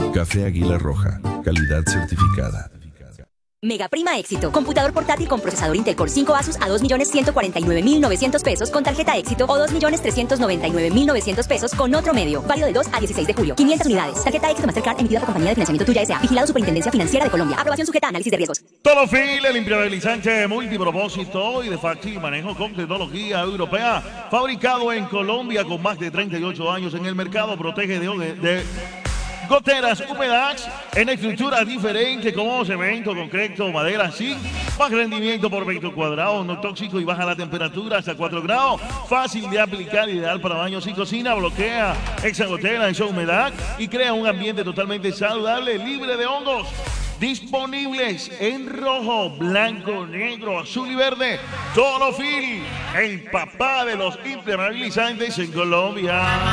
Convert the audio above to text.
Café Águila Roja, calidad certificada. Mega Prima Éxito. Computador portátil con procesador Intel Core 5 Asus a 2.149.900 pesos con tarjeta Éxito o 2.399.900 pesos con otro medio. Válido del 2 a 16 de julio. 500 unidades. Tarjeta Éxito Mastercard emitida por Compañía de Financiamiento Tuya S.A. Vigilado Superintendencia Financiera de Colombia. Aprobación sujeta a análisis de riesgos. Tolofil, el impermeabilizante multipropósito y de fácil manejo con tecnología europea. Fabricado en Colombia con más de 38 años en el mercado. Protege de goteras, humedad, en estructura diferente como cemento, concreto, madera, zinc, más rendimiento por metro cuadrado, no tóxico y baja la temperatura hasta 4 grados, fácil de aplicar, ideal para baños y cocina, bloquea esa gotera, esa humedad y crea un ambiente totalmente saludable, libre de hongos. Disponibles en rojo, blanco, negro, azul y verde. Tolofil, el papá de los impermeabilizantes en Colombia.